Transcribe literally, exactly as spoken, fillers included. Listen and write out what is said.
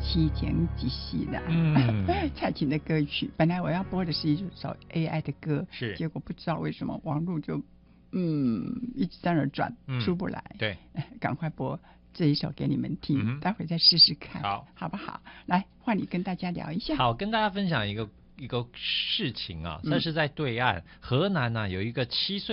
期前几戏的， 嗯， 蔡琴的歌曲。本来我要播的是一首 A I 的歌， 是， 结果不知道为什么网络就嗯一直在那转， 嗯、 出不来。 对， 赶快播这一首给你们听， 嗯、 待会再试试看， 好， 好不好？来，换你跟大家聊一下。 好，跟大家分享一个一个事情啊， 嗯、 这是在对岸河南呢、啊、有一个七岁。